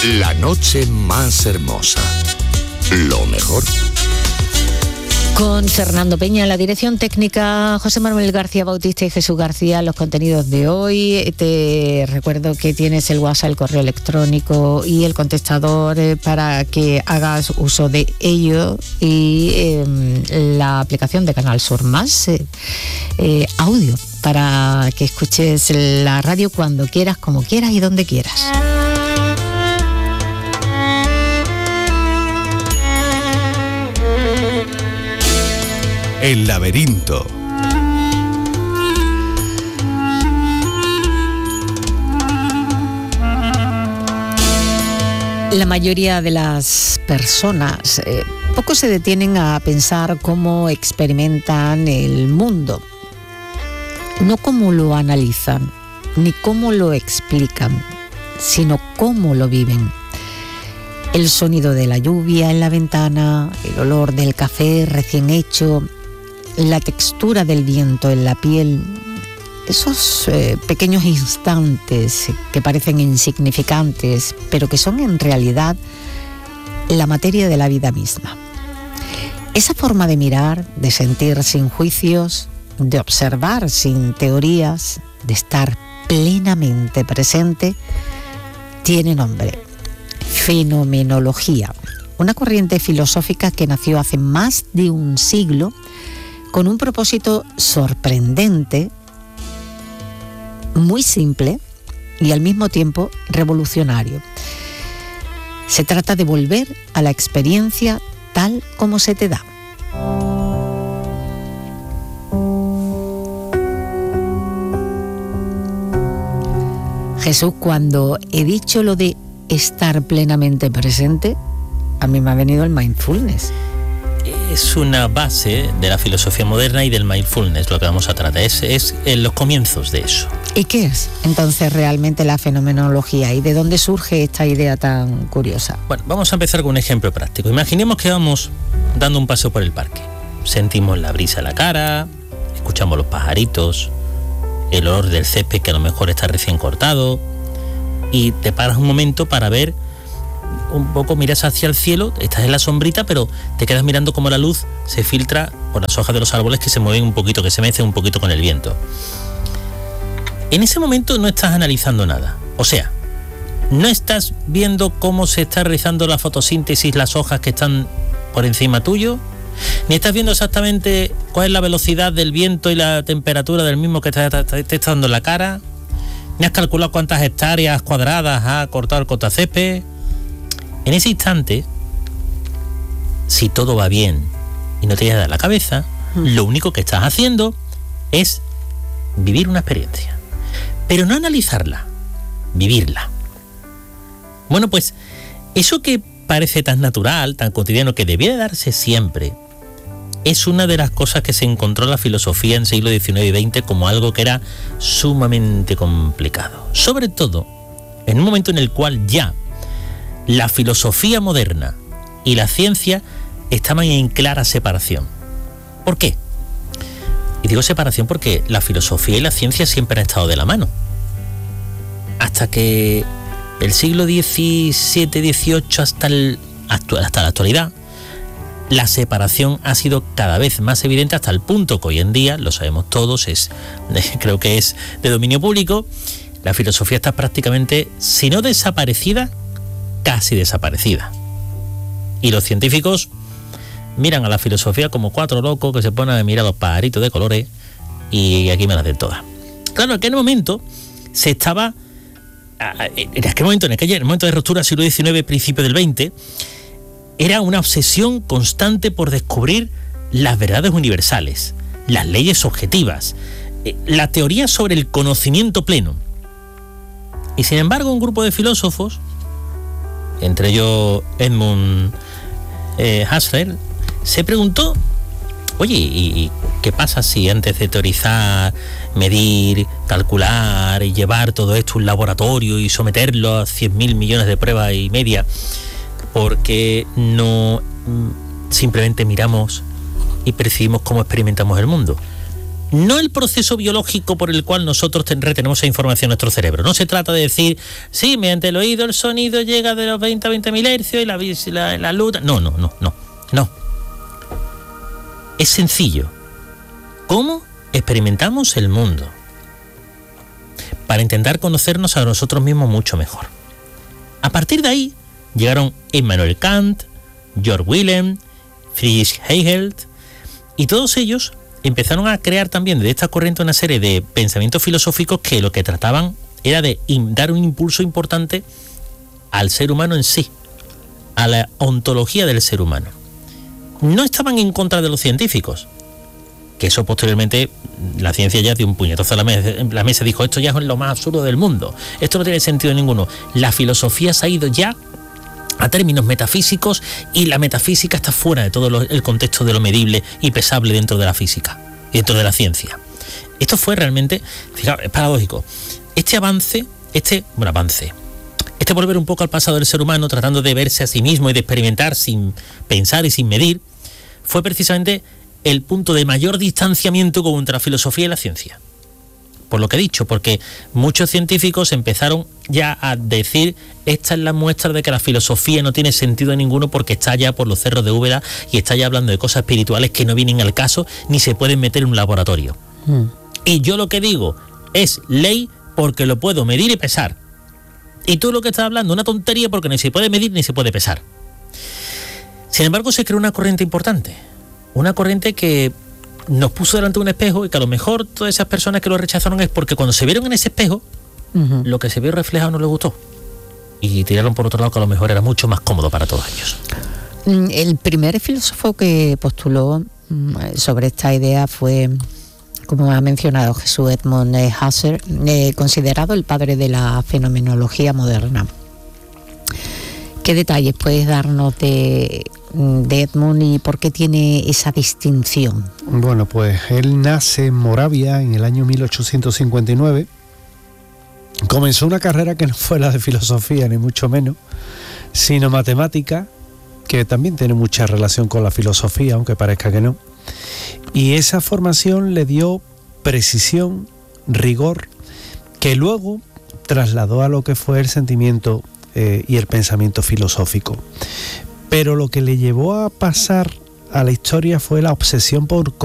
La noche más hermosa. Lo mejor. Con Fernando Peña en la dirección técnica, José Manuel García Bautista y Jesús García los contenidos de hoy. Te recuerdo que tienes el WhatsApp, el correo electrónico y el contestador para que hagas uso de ello, y la aplicación de Canal Sur Más, audio, para que escuches la radio cuando quieras, como quieras y donde quieras. El laberinto. La mayoría de las personas poco se detienen a pensar cómo experimentan el mundo, no cómo lo analizan, ni cómo lo explican, sino cómo lo viven. El sonido de la lluvia en la ventana, el olor del café recién hecho, la textura del viento en la piel, esos pequeños instantes que parecen insignificantes, pero que son en realidad la materia de la vida misma. Esa forma de mirar, de sentir sin juicios, de observar sin teorías, de estar plenamente presente, tiene nombre: fenomenología, una corriente filosófica que nació hace más de un siglo con un propósito sorprendente, muy simple y al mismo tiempo revolucionario. Se trata de volver a la experiencia tal como se te da. Jesús, cuando he dicho lo de estar plenamente presente, a mí me ha venido el mindfulness. Es una base de la filosofía moderna y del mindfulness, lo que vamos a tratar. Es en los comienzos de eso. ¿Y qué es entonces realmente la fenomenología y de dónde surge esta idea tan curiosa? Bueno, vamos a empezar con un ejemplo práctico. Imaginemos que vamos dando un paseo por el parque. Sentimos la brisa en la cara, escuchamos los pajaritos, el olor del césped que a lo mejor está recién cortado, y te paras un momento para ver un poco, miras hacia el cielo, estás en la sombrita, pero te quedas mirando cómo la luz se filtra por las hojas de los árboles que se mueven un poquito, que se mecen un poquito con el viento. En ese momento no estás analizando nada, o sea, no estás viendo cómo se está realizando la fotosíntesis, las hojas que están por encima tuyo, ni estás viendo exactamente cuál es la velocidad del viento y la temperatura del mismo que te está dando en la cara, ni has calculado cuántas hectáreas cuadradas ha cortado el cortacésped. En ese instante, si todo va bien y no te da la cabeza, lo único que estás haciendo es vivir una experiencia, pero no analizarla, vivirla. Bueno, pues eso que parece tan natural, tan cotidiano, que debía de darse siempre, es una de las cosas que se encontró en la filosofía en siglo XIX y XX como algo que era sumamente complicado. Sobre todo en un momento en el cual ya la filosofía moderna y la ciencia estaban en clara separación. ¿Por qué? Y digo separación porque la filosofía y la ciencia siempre han estado de la mano. Hasta que el siglo XVII, XVIII, hasta la actualidad, la separación ha sido cada vez más evidente, hasta el punto que hoy en día, lo sabemos todos, creo que es de dominio público, la filosofía está prácticamente, si no desaparecida, casi desaparecida. Y los científicos miran a la filosofía como cuatro locos que se ponen a mirar los pajaritos de colores y aquí me las den todas. Claro, en aquel momento se estaba, en aquel momento, en el momento de ruptura siglo XIX, principio del XX, era una obsesión constante por descubrir las verdades universales, las leyes objetivas, la teoría sobre el conocimiento pleno. Y sin embargo, un grupo de filósofos, entre ellos Edmund Husserl, se preguntó, oye, ¿y qué pasa si antes de teorizar, medir, calcular y llevar todo esto a un laboratorio y someterlo a 100.000 millones de pruebas y media, por qué no simplemente miramos y percibimos cómo experimentamos el mundo? No el proceso biológico por el cual nosotros retenemos esa información en nuestro cerebro. No se trata de decir, sí, mediante el oído el sonido llega de los 20 a 20.000 hercios y la luz... No. Es sencillo. ¿Cómo experimentamos el mundo? Para intentar conocernos a nosotros mismos mucho mejor. A partir de ahí llegaron Immanuel Kant, Georg Wilhelm, Friedrich Hegel, y todos ellos empezaron a crear también de esta corriente una serie de pensamientos filosóficos que lo que trataban era de dar un impulso importante al ser humano en sí, a la ontología del ser humano. No estaban en contra de los científicos, que eso posteriormente la ciencia ya dio un puñetazo a la mesa y dijo, esto ya es lo más absurdo del mundo, esto no tiene sentido ninguno. La filosofía se ha ido ya a términos metafísicos y la metafísica está fuera de todo el contexto de lo medible y pesable dentro de la física, dentro de la ciencia. Esto fue realmente, fijaos, es paradójico. Este volver un poco al pasado del ser humano, tratando de verse a sí mismo y de experimentar sin pensar y sin medir, fue precisamente el punto de mayor distanciamiento contra la filosofía y la ciencia. Por lo que he dicho, porque muchos científicos empezaron ya a decir, esta es la muestra de que la filosofía no tiene sentido ninguno porque está ya por los cerros de Úbeda y está ya hablando de cosas espirituales que no vienen al caso ni se pueden meter en un laboratorio. Y yo lo que digo es ley porque lo puedo medir y pesar. Y tú lo que estás hablando, una tontería porque ni se puede medir ni se puede pesar. Sin embargo, se creó una corriente importante. Una corriente que nos puso delante de un espejo y que a lo mejor todas esas personas que lo rechazaron es porque cuando se vieron en ese espejo, lo que se vio reflejado no les gustó. Y tiraron por otro lado que a lo mejor era mucho más cómodo para todos ellos. El primer filósofo que postuló sobre esta idea fue, como ha mencionado Jesús Edmund Husserl, considerado el padre de la fenomenología moderna. ¿Qué detalles puedes darnos de Edmund y por qué tiene esa distinción? Bueno, pues él nace en Moravia en el año 1859. Comenzó una carrera que no fue la de filosofía, ni mucho menos, sino matemática, que también tiene mucha relación con la filosofía, aunque parezca que no. Y esa formación le dio precisión, rigor, que luego trasladó a lo que fue el sentimiento y el pensamiento filosófico. Pero lo que le llevó a pasar a la historia fue la obsesión por